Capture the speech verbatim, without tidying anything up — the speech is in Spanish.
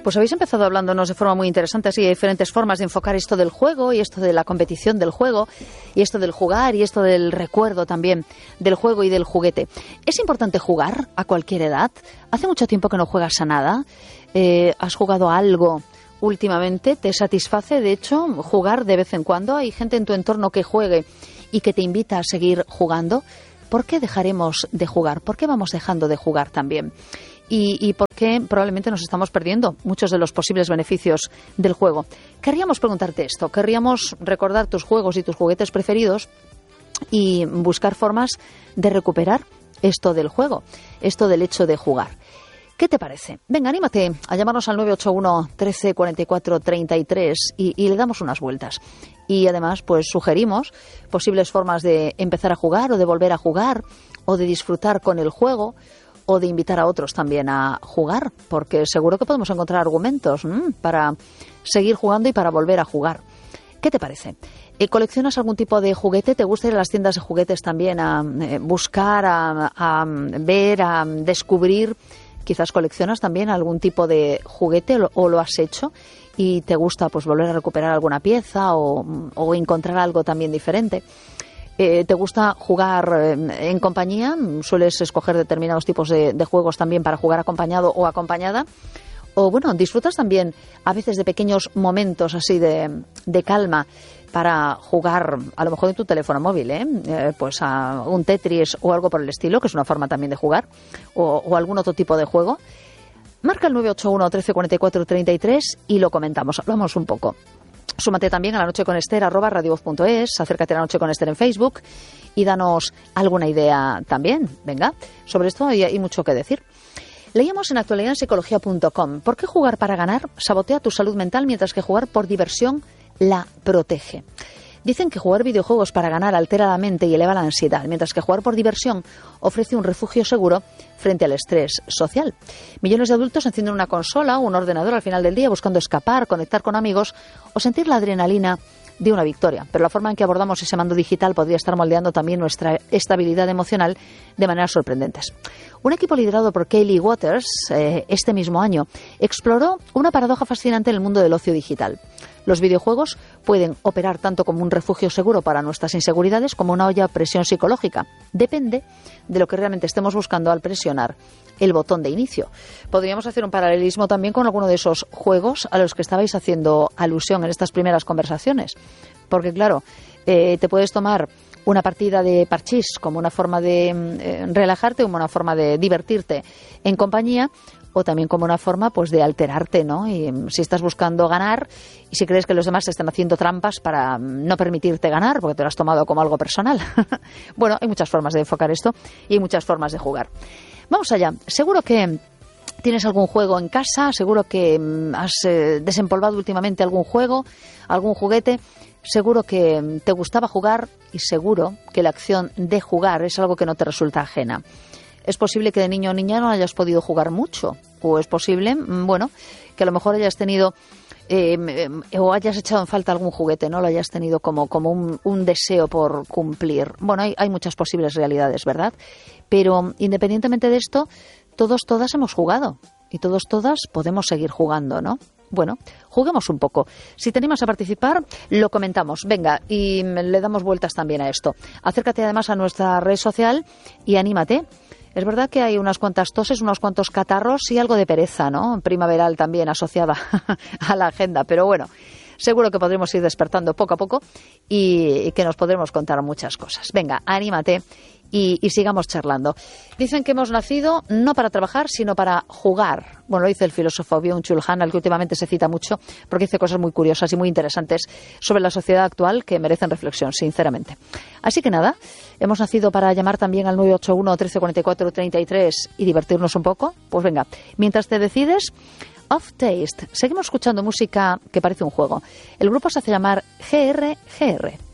Pues habéis empezado hablándonos de forma muy interesante, así hay diferentes formas de enfocar esto del juego y esto de la competición del juego y esto del jugar y esto del recuerdo también del juego y del juguete. ¿Es importante jugar a cualquier edad? ¿Hace mucho tiempo que no juegas a nada? Eh, ¿Has jugado a algo últimamente? ¿Te satisface, de hecho, jugar de vez en cuando? ¿Hay gente en tu entorno que juegue y que te invita a seguir jugando? ¿Por qué dejaremos de jugar? ¿Por qué vamos dejando de jugar también? Y, y por qué probablemente nos estamos perdiendo muchos de los posibles beneficios del juego. Querríamos preguntarte esto, querríamos recordar tus juegos y tus juguetes preferidos y buscar formas de recuperar esto del juego, esto del hecho de jugar. ¿Qué te parece? Venga, anímate a llamarnos al nueve ocho uno, trece, cuarenta y cuatro, treinta y tres y, y le damos unas vueltas. Y además, pues sugerimos posibles formas de empezar a jugar o de volver a jugar o de disfrutar con el juego, o de invitar a otros también a jugar, porque seguro que podemos encontrar argumentos mmm, para seguir jugando y para volver a jugar. ¿Qué te parece? Eh, ¿Coleccionas algún tipo de juguete? ¿Te gusta ir a las tiendas de juguetes también a eh, buscar, a, a ver, a descubrir? Quizás coleccionas también algún tipo de juguete o, o lo has hecho y te gusta pues volver a recuperar alguna pieza o, o encontrar algo también diferente. Eh, ¿Te gusta jugar eh, en compañía? ¿Sueles escoger determinados tipos de, de juegos también para jugar acompañado o acompañada? O bueno, disfrutas también a veces de pequeños momentos así de, de calma para jugar, a lo mejor en tu teléfono móvil, ¿eh? Eh, pues a un Tetris o algo por el estilo, que es una forma también de jugar, o, o algún otro tipo de juego. Marca el nueve ocho uno, trece, cuarenta y cuatro, treinta y tres y lo comentamos, hablamos un poco. Súmate también a La Noche con Esther, arroba radiovoz punto es, acércate a La Noche con Esther en Facebook y danos alguna idea también. Venga, sobre esto hay, hay mucho que decir. Leíamos en actualidad en psicología punto com, ¿por qué jugar para ganar sabotea tu salud mental mientras que jugar por diversión la protege? Dicen que jugar videojuegos para ganar altera la mente y eleva la ansiedad, mientras que jugar por diversión ofrece un refugio seguro frente al estrés social. Millones de adultos encienden una consola o un ordenador al final del día buscando escapar, conectar con amigos o sentir la adrenalina de una victoria. Pero la forma en que abordamos ese mando digital podría estar moldeando también nuestra estabilidad emocional de maneras sorprendentes. Un equipo liderado por Kaylee Waters eh, este mismo año exploró una paradoja fascinante en el mundo del ocio digital. Los videojuegos pueden operar tanto como un refugio seguro para nuestras inseguridades como una olla a presión psicológica. Depende de lo que realmente estemos buscando al presionar el botón de inicio. Podríamos hacer un paralelismo también con alguno de esos juegos a los que estabais haciendo alusión en estas primeras conversaciones. Porque claro, eh, te puedes tomar una partida de parchís como una forma de eh, relajarte, como una forma de divertirte en compañía, o también como una forma pues de alterarte, ¿no? Y si estás buscando ganar y si crees que los demás te están haciendo trampas para no permitirte ganar porque te lo has tomado como algo personal. Bueno, hay muchas formas de enfocar esto y hay muchas formas de jugar. Vamos allá. Seguro que tienes algún juego en casa, seguro que has eh, desempolvado últimamente algún juego, algún juguete. Seguro que te gustaba jugar y seguro que la acción de jugar es algo que no te resulta ajena. Es posible que de niño o niña no hayas podido jugar mucho, o es posible, bueno, que a lo mejor hayas tenido eh, o hayas echado en falta algún juguete, ¿no? Lo hayas tenido como, como un, un deseo por cumplir. Bueno, hay, hay muchas posibles realidades, ¿verdad? Pero independientemente de esto, todos, todas hemos jugado y todos, todas podemos seguir jugando, ¿no? Bueno, juguemos un poco. Si te animas a participar, lo comentamos. Venga, y le damos vueltas también a esto. Acércate además a nuestra red social y anímate. Es verdad que hay unas cuantas toses, unos cuantos catarros y algo de pereza, ¿no? Primaveral también asociada a la agenda. Pero bueno, seguro que podremos ir despertando poco a poco y, y que nos podremos contar muchas cosas. Venga, anímate y, y sigamos charlando. Dicen que hemos nacido no para trabajar, sino para jugar. Bueno, lo dice el filósofo Byung-Chul Han, al que últimamente se cita mucho, porque dice cosas muy curiosas y muy interesantes sobre la sociedad actual que merecen reflexión, sinceramente. Así que nada, hemos nacido para llamar también al nueve ocho uno, trece, cuarenta y cuatro, treinta y tres y divertirnos un poco. Pues venga, mientras te decides, Off Taste. Seguimos escuchando música que parece un juego. El grupo se hace llamar G R G R.